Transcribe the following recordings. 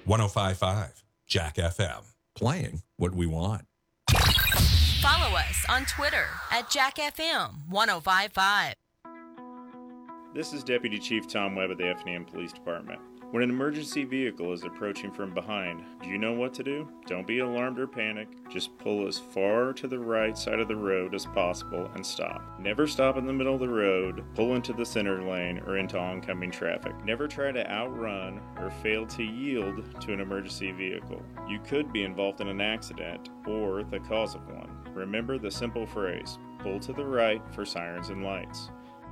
105.5 Jack FM. Playing what we want. Follow us on Twitter at JackFM1055. This is Deputy Chief Tom Webb of the Effingham Police Department. When an emergency vehicle is approaching from behind, do you know what to do? Don't be alarmed or panic. Just pull as far to the right side of the road as possible and stop. Never stop in the middle of the road, pull into the center lane, or into oncoming traffic. Never try to outrun or fail to yield to an emergency vehicle. You could be involved in an accident or the cause of one. Remember the simple phrase, pull to the right for sirens and lights.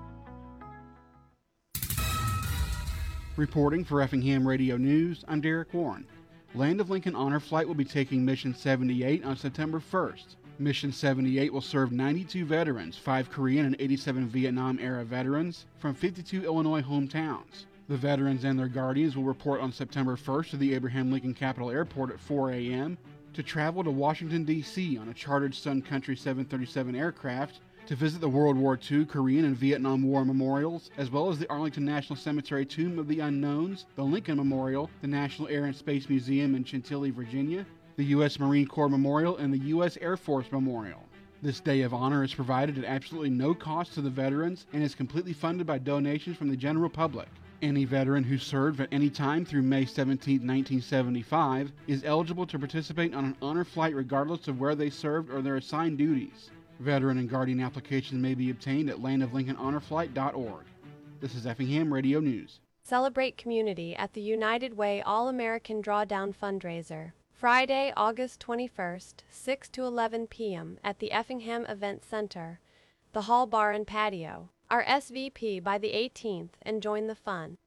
Reporting for Effingham Radio News, I'm Derek Warren. Land of Lincoln Honor Flight will be taking Mission 78 on September 1st. Mission 78 will serve 92 veterans, 5 Korean and 87 Vietnam-era veterans from 52 Illinois hometowns. The veterans and their guardians will report on September 1st to the Abraham Lincoln Capitol Airport at 4 a.m. to travel to Washington, D.C. on a chartered Sun Country 737 aircraft to visit the World War II, Korean, and Vietnam War memorials, as well as the Arlington National Cemetery Tomb of the Unknowns, the Lincoln Memorial, the National Air and Space Museum in Chantilly, Virginia, the U.S. Marine Corps Memorial, and the U.S. Air Force Memorial. This Day of Honor is provided at absolutely no cost to the veterans and is completely funded by donations from the general public. Any veteran who served at any time through May 17, 1975 is eligible to participate on an honor flight regardless of where they served or their assigned duties. Veteran and Guardian applications may be obtained at landoflincolnhonorflight.org. This is Effingham Radio News. Celebrate community at the United Way All-American Drawdown Fundraiser. Friday, August 21st, 6 to 11 p.m. at the Effingham Event Center, the Hall Bar and Patio. Our SVP by the 18th and join the fun.